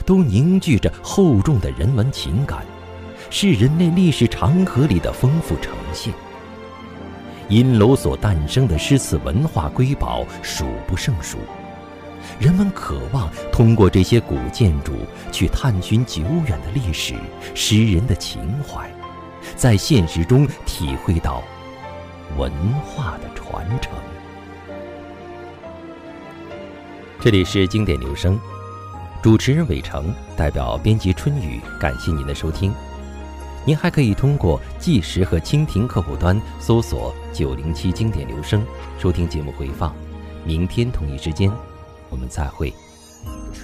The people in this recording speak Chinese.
都凝聚着厚重的人文情感，是人类历史长河里的丰富呈现。阴楼所诞生的诗词文化瑰宝数不胜数，人们渴望通过这些古建筑去探寻久远的历史、诗人的情怀，在现实中体会到文化的传承。这里是经典留声，主持人伟成，代表编辑春雨，感谢您的收听。您还可以通过纪实和蜻蜓客户端搜索907经典留声，收听节目回放。明天同一时间，我们再会。